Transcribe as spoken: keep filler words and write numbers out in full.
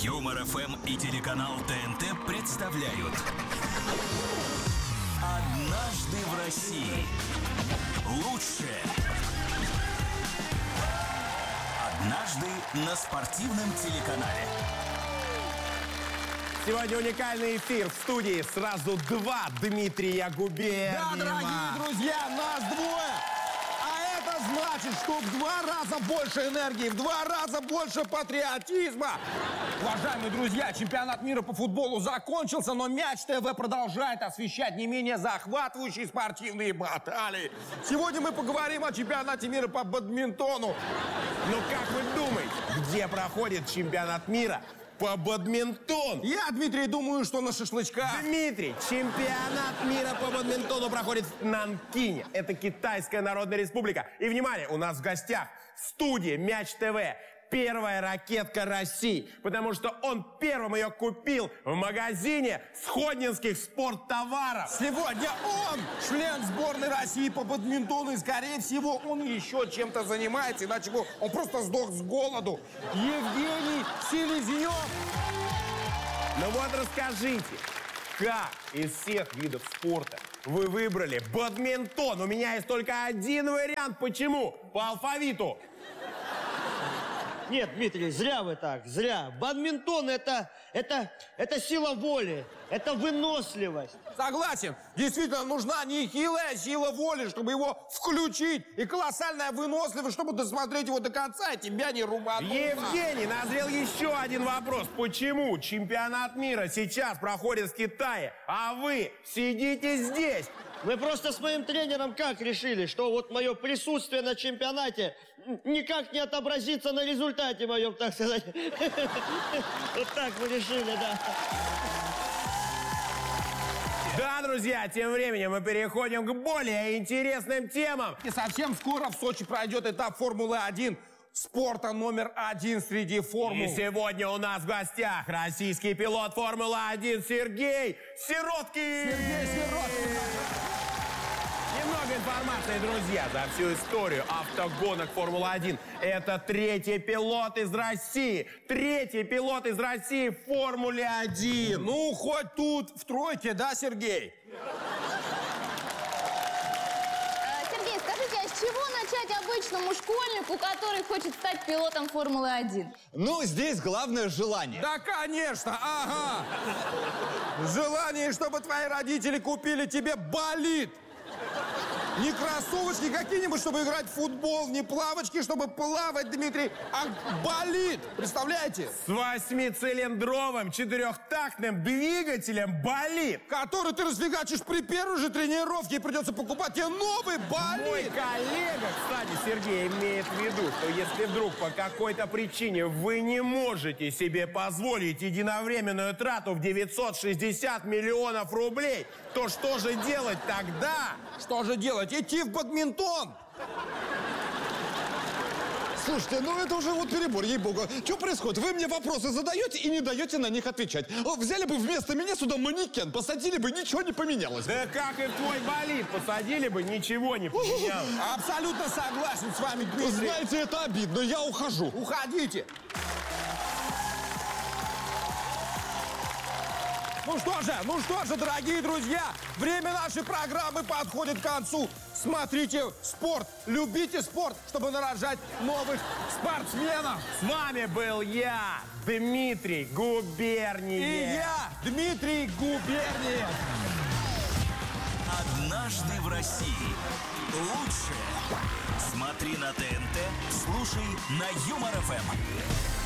Юмор эф эм и телеканал ТНТ представляют «Однажды в России». Лучшее однажды на спортивном телеканале. Сегодня уникальный эфир в студии. Сразу два Дмитрия Губерниева. Да, дорогие друзья, нас двое. А это значит, что в два раза больше энергии, в два раза больше патриотизма. Уважаемые друзья, чемпионат мира по футболу закончился, но Мяч ТВ продолжает освещать не менее захватывающие спортивные баталии. Сегодня мы поговорим о чемпионате мира по бадминтону. Ну как вы думаете, где проходит чемпионат мира по бадминтону? Я, Дмитрий, думаю, что на шашлычках. Дмитрий, чемпионат мира по бадминтону проходит в Нанкине. Это Китайская Народная Республика. И, внимание, у нас в гостях в студии Мяч ТВ. Первая ракетка России, потому что он первым ее купил в магазине сходнинских спорттоваров. Сегодня он член сборной России по бадминтону, и, скорее всего, он еще чем-то занимается, иначе бы он просто сдох с голоду. Евгений Селезнев. Ну вот расскажите, как из всех видов спорта вы выбрали бадминтон? У меня есть только один вариант. Почему? По алфавиту. Нет, Дмитрий, зря вы так, зря. Бадминтон это, это, это сила воли, это выносливость. Согласен. Действительно, нужна нехилая сила воли, чтобы его включить. И колоссальная выносливость, чтобы досмотреть его до конца и тебя не рубануть. Евгений, назрел еще один вопрос. Почему чемпионат мира сейчас проходит в Китае, а вы сидите здесь? Мы просто с моим тренером как решили, что вот мое присутствие на чемпионате никак не отобразится на результате моем, так сказать. Вот так мы решили, да. Да, друзья, тем временем мы переходим к более интересным темам. И совсем скоро в Сочи пройдет этап Формулы один. Спорта номер один среди формул. И сегодня у нас в гостях российский пилот Формулы один Сергей Сироткин. Сергей Сироткин. Немного информации, друзья, за всю историю автогонок Формулы один. Это третий пилот из России. Третий пилот из России в Формуле один. Ну, хоть тут в тройке, да, Сергей? Сергей, скажите, а с чего начать обычному школьнику, который хочет стать пилотом Формулы один? Ну, здесь главное желание. Да, конечно, ага. Желание, чтобы твои родители купили тебе болид. Не кроссовочки какие-нибудь, чтобы играть в футбол, не плавочки, чтобы плавать, Дмитрий, а болид. Представляете? С восьмицилиндровым четырехтактным двигателем болид. Который ты расфигачишь при первой же тренировке, и придется покупать тебе новый болид. Мой коллега, кстати, Сергей, имеет в виду, что если вдруг по какой-то причине вы не можете себе позволить единовременную трату в девятьсот шестьдесят миллионов рублей, то что же делать тогда? Что же делать? Идти в бадминтон? Слушайте, ну это уже вот перебор, ей-богу. Что происходит? Вы мне вопросы задаете и не даете на них отвечать. О, взяли бы вместо меня сюда манекен, посадили бы, ничего не поменялось. Да как и в твой болид посадили бы, ничего не поменялось. Абсолютно согласен с вами, Дмитрий. Знаете, это обидно, я ухожу. Уходите. Ну что же, ну что же, дорогие друзья, время нашей программы подходит к концу. Смотрите спорт, любите спорт, чтобы нарожать новых спортсменов. С вами был я, Дмитрий Губерниев. И я, Дмитрий Губерниев. «Однажды в России». Лучшее смотри на ТНТ, слушай на Юмор эф эм.